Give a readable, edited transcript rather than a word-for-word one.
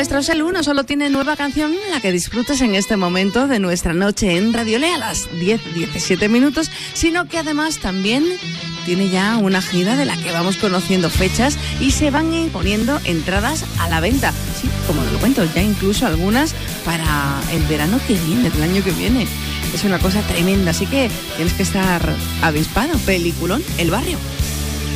Nuestro Salud no solo tiene nueva canción, la que disfrutas en este momento de nuestra noche en Radio Le a las 10:17 minutos, sino que además también tiene ya una gira de la que vamos conociendo fechas y se van poniendo entradas a la venta. Sí, como lo cuento, ya incluso algunas para el verano que viene, del año que viene. Es una cosa tremenda, así que tienes que estar avispado. Peliculón, El Barrio.